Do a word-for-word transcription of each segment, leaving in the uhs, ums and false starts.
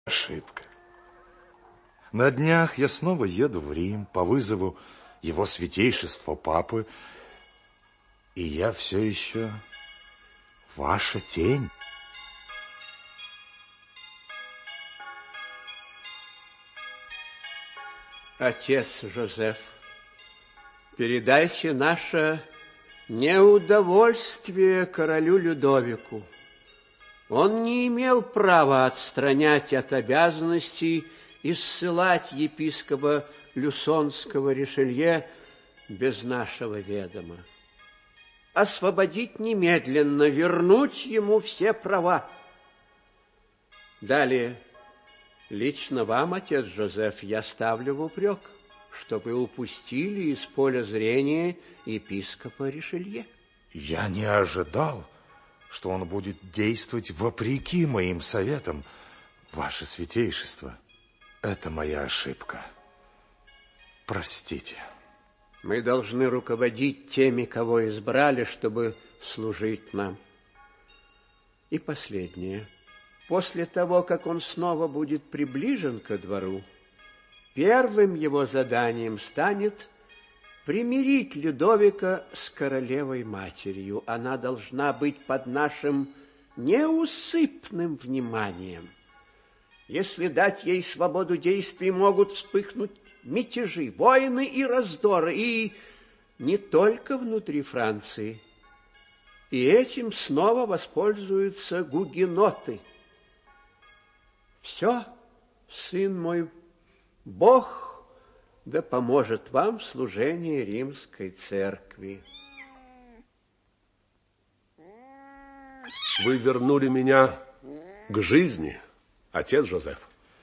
Ошибка. На днях я снова еду в Рим по вызову его святейшества Папы, и я все еще ваша тень. Отец Жозеф, передайте наше неудовольствие королю Людовику. Он не имел права отстранять от обязанностей и ссылать епископа Люсонского Ришелье без нашего ведома. Освободить немедленно, вернуть ему все права. Далее, лично вам, отец Жозеф, я ставлю в упрек, что вы упустили из поля зрения епископа Ришелье. Я не ожидал, что он будет действовать вопреки моим советам, ваше святейшество. Это моя ошибка. Простите. Мы должны руководить теми, кого избрали, чтобы служить нам. И последнее. После того, как он снова будет приближен ко двору, первым его заданием станет примирить Людовика с королевой-матерью. Она должна быть под нашим неусыпным вниманием. Если дать ей свободу действий, могут вспыхнуть мятежи, войны и раздоры, и не только внутри Франции. И этим снова воспользуются гугеноты. Все, сын мой, Бог да поможет вам в служении римской церкви. Вы вернули меня к жизни, отец Жозеф.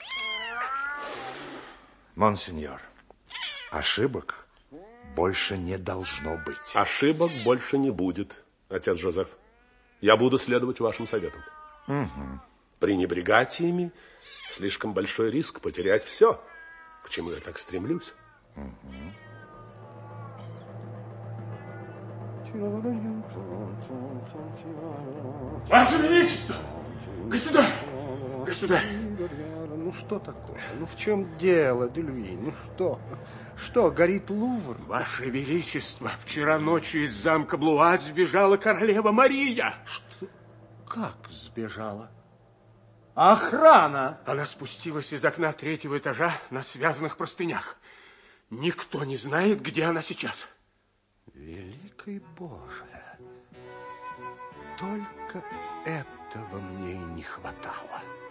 Монсеньор, ошибок больше не должно быть. Ошибок больше не будет, отец Жозеф. Я буду следовать вашим советам. Угу. Пренебрегать ими — слишком большой риск потерять все, к чему я так стремлюсь. Угу. Ваше Величество! Государь! Государь! Ну что такое? Ну в чем дело, Дюльви? Ну что? Что, горит Лувр? Ваше Величество, вчера ночью из замка Блуа сбежала королева Мария. Что? Как сбежала? Охрана! Она спустилась из окна третьего этажа на связанных простынях. Никто не знает, где она сейчас. Великий Боже! Только этого мне и не хватало.